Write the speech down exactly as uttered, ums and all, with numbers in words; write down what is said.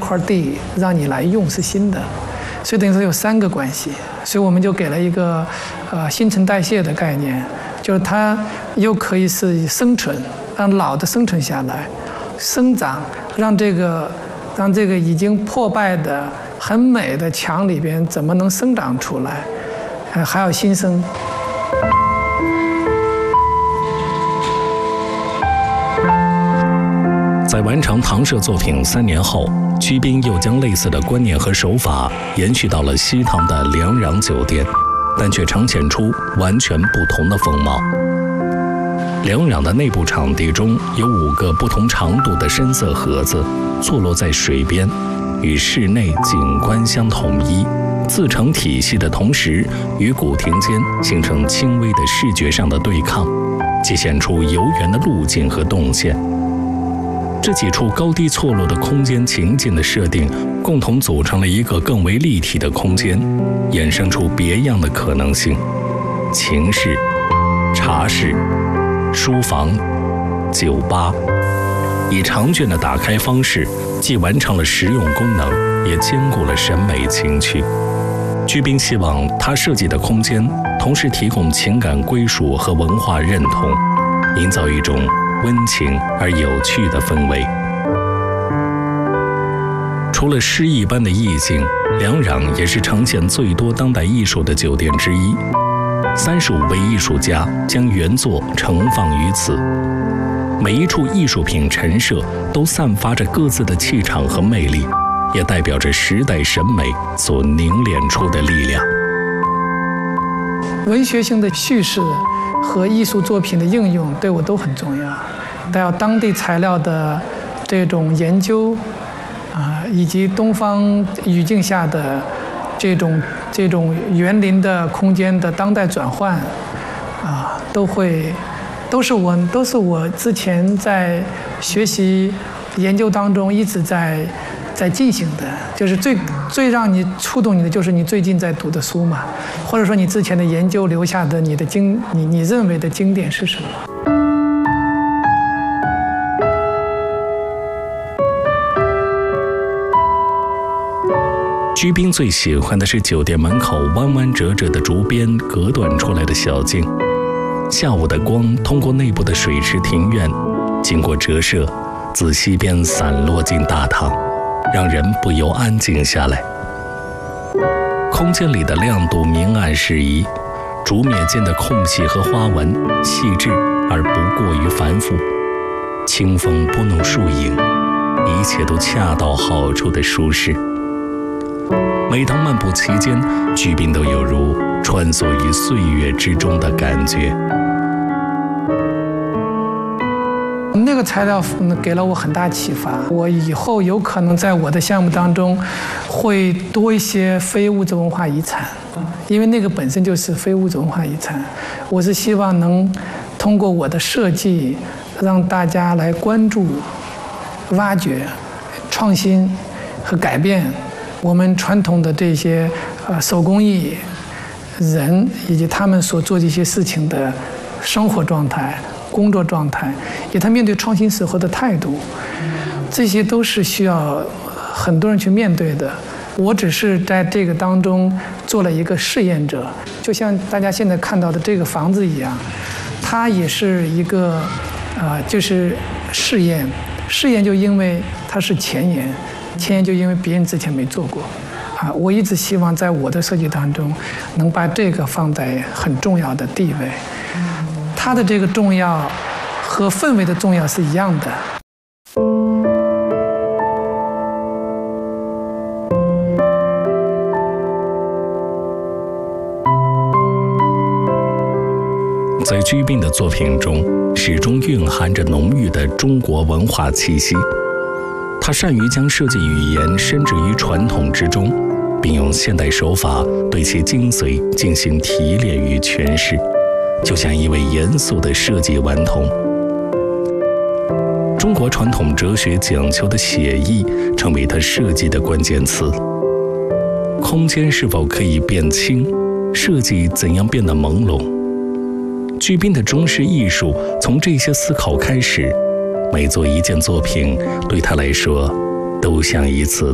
块地让你来用是新的，所以等于说有三个关系，所以我们就给了一个呃新陈代谢的概念，就是它又可以是生存，让老的生存下来，生长，让这个让这个已经破败的很美的墙里边怎么能生长出来，呃还有新生。 在完成唐舍作品三年后，居斌又将类似的观念和手法延续到了西塘的梁壤酒店，但却呈现出完全不同的风貌。梁壤的内部场地中有五个不同长度的深色盒子，坐落在水边，与室内景观相统一，自成体系的同时，与古亭间形成轻微的视觉上的对抗，体现出游园的路径和动线。这几处高低错落的空间情境的设定，共同组成了一个更为立体的空间，衍生出别样的可能性。情室、茶室、书房、酒吧，以长卷的打开方式，既完成了实用功能，也兼顾了审美情趣。居斌希望他设计的空间，同时提供情感归属和文化认同，营造一种温情而有趣的氛围。除了诗意般的意境，梁壤也是呈现最多当代艺术的酒店之一。三十五位艺术家将原作盛放于此，每一处艺术品陈设都散发着各自的气场和魅力，也代表着时代审美所凝练出的力量。 文学性的叙事和艺术作品的应用对我都很重要，还有当地材料的这种研究啊、呃，以及东方语境下的这种这种园林的空间的当代转换啊、呃，都会都是我都是我之前在学习研究当中一直在在进行的，就是最最让你触动你的，就是你最近在读的书嘛，或者说你之前的研究留下的你的经，你你认为的经典是什么？ 居斌最喜欢的是酒店门口弯弯折折的竹编隔断出来的小径，下午的光通过内部的水池庭院，经过折射，自西边散落进大堂，让人不由安静下来。空间里的亮度明暗适宜，竹篾间的空隙和花纹细致而不过于繁复，清风拨弄树影，一切都恰到好处的舒适。每当漫步其间，居斌都有如穿梭于岁月之中的感觉。 那个材料给了我很大启发，我以后有可能在我的项目当中会多一些非物质文化遗产，因为那个本身就是非物质文化遗产。我是希望能通过我的设计，让大家来关注、挖掘、创新和改变我们传统的这些呃手工艺人以及他们所做这些事情的生活状态、工作状态，以及他面对创新时候的态度，这些都是需要很多人去面对的。我只是在这个当中做了一个试验者，就像大家现在看到的这个房子一样，它也是一个呃就是试验，试验就因为它是前沿。前沿就因为别人之前没做过，啊，我一直希望在我的设计当中，能把这个放在很重要的地位。它的这个重要和氛围的重要是一样的。 在居斌的作品中，始终蕴含着浓郁的中国文化气息。他善于将设计语言深植于传统之中，并用现代手法对其精髓进行提炼与诠释，就像一位严肃的设计顽童。中国传统哲学讲求的写意成为他设计的关键词。空间是否可以变轻？设计怎样变得朦胧？居斌的中式艺术从这些思考开始，每做一件作品，对他来说，都像一次